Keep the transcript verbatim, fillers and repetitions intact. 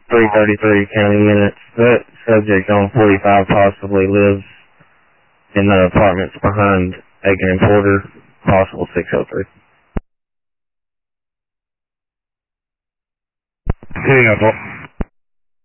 three thirty-three county units. That subject on forty-five possibly lives in the apartments behind Aiken and Porter, possible six oh three. Hitting up.